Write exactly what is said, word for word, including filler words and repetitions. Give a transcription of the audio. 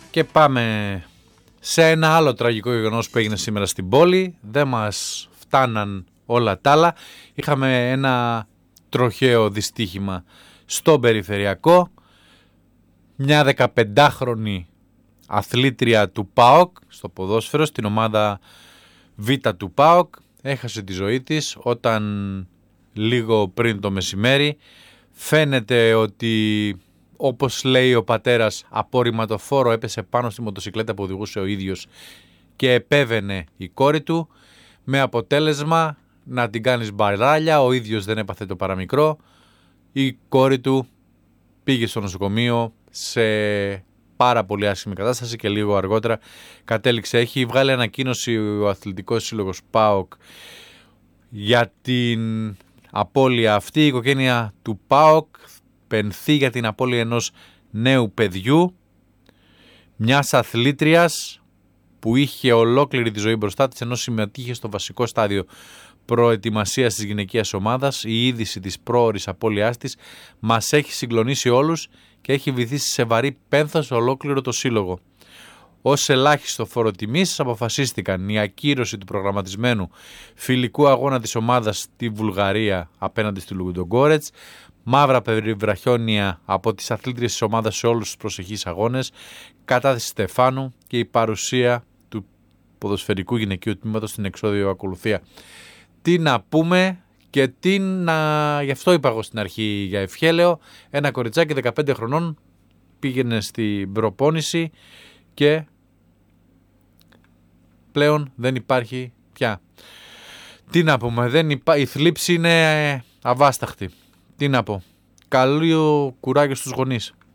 Και πάμε σε ένα άλλο τραγικό γεγονός που έγινε σήμερα στην πόλη. Δεν μας φτάναν όλα τα άλλα. Είχαμε ένα τροχαίο δυστύχημα στο περιφερειακό. Μια δεκαπεντάχρονη αθλήτρια του ΠΑΟΚ στο ποδόσφαιρο, στην ομάδα Β του ΠΑΟΚ, έχασε τη ζωή της όταν λίγο πριν το μεσημέρι φαίνεται ότι, όπως λέει ο πατέρας, απορριμματοφόρο έπεσε πάνω στη μοτοσικλέτα που οδηγούσε ο ίδιος και επέβαινε η κόρη του, με αποτέλεσμα να την κάνεις μπαράλια. Ο ίδιος δεν έπαθε το παραμικρό. Η κόρη του πήγε στο νοσοκομείο σε πάρα πολύ άσχημη κατάσταση και λίγο αργότερα κατέληξε. Έχει βγάλει ανακοίνωση ο Αθλητικός Σύλλογος ΠΑΟΚ για την απώλεια αυτή. Η οικογένεια του ΠΑΟΚ πενθεί για την απώλεια ενός νέου παιδιού, μιας αθλήτριας που είχε ολόκληρη τη ζωή μπροστά της, ενώ συμμετείχε στο βασικό στάδιο προετοιμασίας της γυναικείας ομάδας. Η είδηση της πρόωρης απώλειάς της μας έχει συγκλονίσει όλους και έχει βυθίσει σε βαρύ πένθος ολόκληρο το σύλλογο. Ως ελάχιστο φόρο τιμής αποφασίστηκαν η ακύρωση του προγραμματισμένου φιλικού αγώνα της ομάδας στη Βουλγαρία απέναντι στη Λουγκοντογκόρετς, μαύρα περιβραχιόνια από τις αθλήτριες της ομάδας σε όλους τους προσεχείς αγώνες, κατάθεση Στεφάνου και η παρουσία του ποδοσφαιρικού γυναικείου τμήματος στην εξώδιο ακολουθία. Τι να πούμε και τι να... Γι' αυτό είπα εγώ στην αρχή για ευχέλαιο. Ένα κοριτσάκι δεκαπέντε χρονών πήγαινε στην προπόνηση και πλέον δεν υπάρχει πια. Τι να πούμε, δεν υπά... η θλίψη είναι αβάσταχτη. Τι να πω. Καλό κουράγιο στους γονείς.